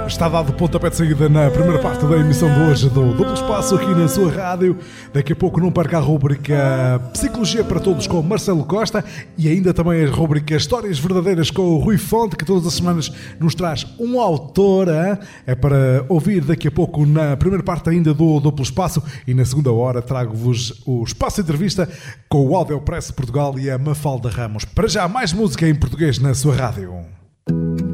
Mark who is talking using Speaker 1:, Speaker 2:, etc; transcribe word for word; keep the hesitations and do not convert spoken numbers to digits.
Speaker 1: Está dado o pontapé de saída na primeira parte da emissão de hoje do Duplo Espaço aqui na sua rádio. Daqui a pouco não perca a rubrica Psicologia para Todos com Marcelo Costa e ainda também a rubrica Histórias Verdadeiras com o Rui Fonte, que todas as semanas nos traz um autor. É para ouvir daqui a pouco na primeira parte ainda do Duplo Espaço, e na segunda hora trago-vos o Espaço Entrevista com o Audiopress Portugal e a Mafalda Ramos. Para já, mais música em português na sua rádio.